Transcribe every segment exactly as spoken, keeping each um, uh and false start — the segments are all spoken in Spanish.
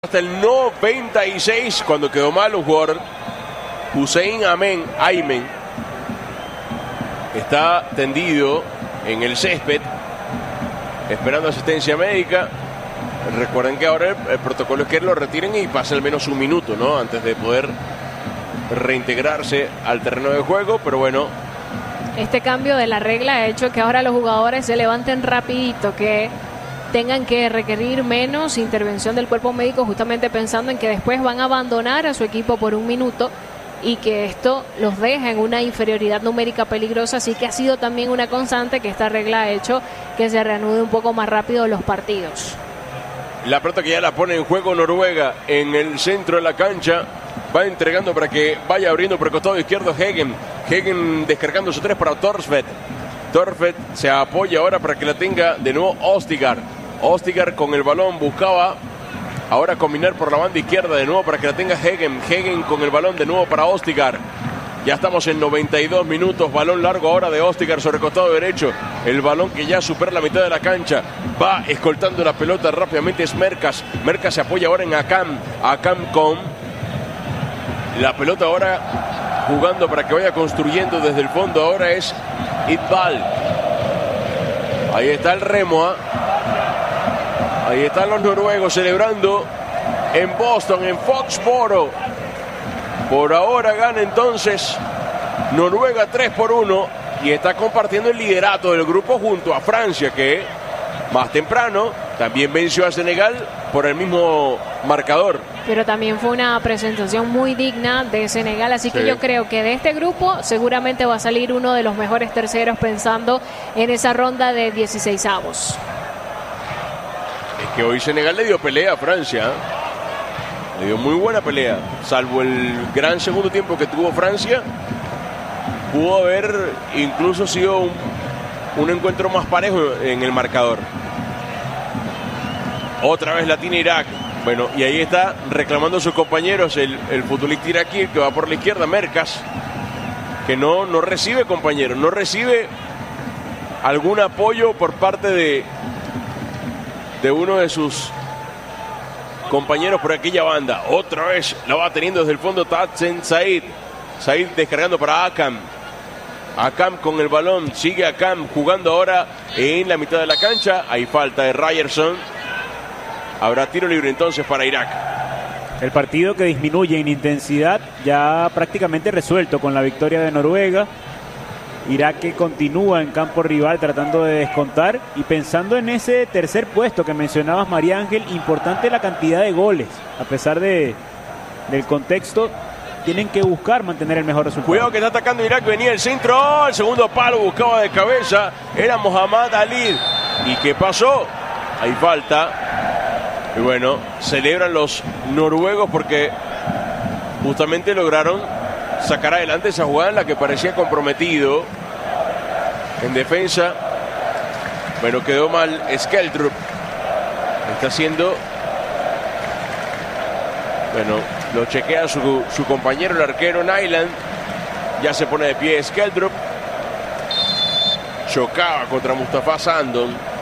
Hasta el noventa y seis, cuando quedó mal un jugador, Hussein Amen, Aymen, está tendido en el césped, esperando asistencia médica. Recuerden que ahora el, el protocolo es que lo retiren y pase al menos un minuto, ¿no? Antes de poder reintegrarse al terreno de juego, pero bueno. Este cambio de la regla ha hecho que ahora los jugadores se levanten rapidito, que tengan que requerir menos intervención del cuerpo médico, justamente pensando en que después van a abandonar a su equipo por un minuto y que esto los deja en una inferioridad numérica peligrosa. Así que ha sido también una constante que esta regla ha hecho que se reanude un poco más rápido los partidos. La pelota que ya la pone en juego Noruega en el centro de la cancha, va entregando para que vaya abriendo por el costado izquierdo Hegen. Hegen descargando su tres para Thorstvedt. Thorstvedt se apoya ahora para que la tenga de nuevo Ostigar. Ostigar con el balón buscaba ahora combinar por la banda izquierda de nuevo para que la tenga Hegen. Hegen con el balón de nuevo para Ostigar. Ya estamos en noventa y dos minutos. Balón largo ahora de Ostigar sobre el costado derecho. El balón que ya supera la mitad de la cancha. Va escoltando la pelota rápidamente es Merkas. Merkas se apoya ahora en Akam. Akam con la pelota ahora jugando para que vaya construyendo desde el fondo. Ahora es Iqbal. Ahí está el remo, ¿eh? Ahí están los noruegos celebrando en Boston, en Foxboro. Por ahora gana entonces Noruega tres por uno y está compartiendo el liderato del grupo junto a Francia, que más temprano también venció a Senegal por el mismo marcador. Pero también fue una presentación muy digna de Senegal, así sí. que yo creo que de este grupo seguramente va a salir uno de los mejores terceros pensando en esa ronda de dieciseisavos. Es que hoy Senegal le dio pelea a Francia, ¿eh? Le dio muy buena pelea, salvo el gran segundo tiempo que tuvo Francia. Pudo haber incluso sido un, un encuentro más parejo en el marcador. Otra vez la tiene Irak. Bueno, y ahí está reclamando a sus compañeros el, el futbolista iraquí que va por la izquierda, Merkas, que no, no recibe compañeros, no recibe algún apoyo por parte de, de uno de sus compañeros por aquella banda. Otra vez la va teniendo desde el fondo Tatsen Said. Said descargando para Akam. Akam con el balón, sigue Akam jugando ahora en la mitad de la cancha. Hay falta de Ryerson. Habrá tiro libre entonces para Irak. El partido que disminuye en intensidad ya prácticamente resuelto con la victoria de Noruega. Irak que continúa en campo rival tratando de descontar y pensando en ese tercer puesto que mencionabas, María Ángel, importante la cantidad de goles. A pesar de, del contexto, tienen que buscar mantener el mejor resultado. Cuidado que está atacando Irak, venía el centro, oh, el segundo palo buscaba de cabeza, era Mohammad Ali. ¿Y qué pasó? Hay falta. Y bueno, celebran los noruegos porque justamente lograron sacar adelante esa jugada en la que parecía comprometido en defensa. Bueno, quedó mal Skeldrup. Está haciendo, bueno, lo chequea su, su compañero el arquero Nyland. Ya se pone de pie Skeldrup. Chocaba contra Mustafa Sandon.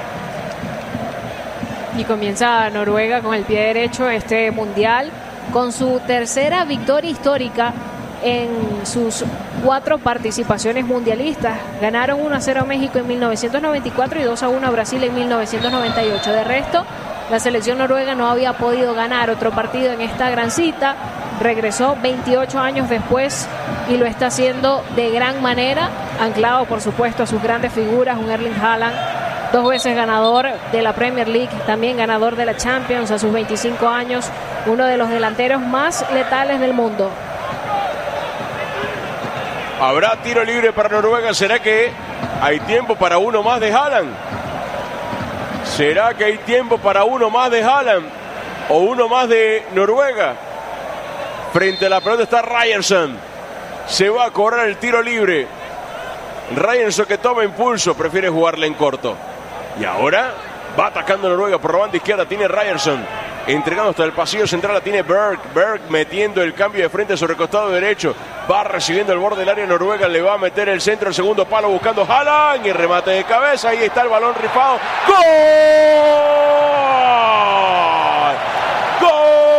Y comienza Noruega con el pie derecho este mundial con su tercera victoria histórica en sus cuatro participaciones mundialistas. Ganaron uno a cero a México en mil novecientos noventa y cuatro y dos a uno a Brasil en mil novecientos noventa y ocho. De resto, la selección noruega no había podido ganar otro partido en esta gran cita. Regresó veintiocho años después y lo está haciendo de gran manera, anclado por supuesto a sus grandes figuras, un Erling Haaland, dos veces ganador de la Premier League, también ganador de la Champions a sus veinticinco años, uno de los delanteros más letales del mundo. Habrá tiro libre para Noruega. ¿Será que hay tiempo para uno más de Haaland? ¿Será que hay tiempo para uno más de Haaland? ¿O uno más de Noruega? Frente a la pelota está Ryerson. Se va a cobrar el tiro libre. Ryerson que toma impulso, prefiere jugarle en corto. Y ahora va atacando Noruega por la banda izquierda. Tiene Ryerson entregando hasta el pasillo central. La tiene Berg. Berg metiendo el cambio de frente sobre el costado derecho. Va recibiendo el borde del área Noruega. Le va a meter el centro, el segundo palo buscando Haaland. Y remate de cabeza. Ahí está el balón rifado. ¡Gol!